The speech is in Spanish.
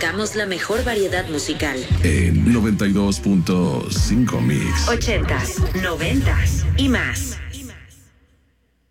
buscamos la mejor variedad musical. En 92.5 Mix. 80s, 90s y más.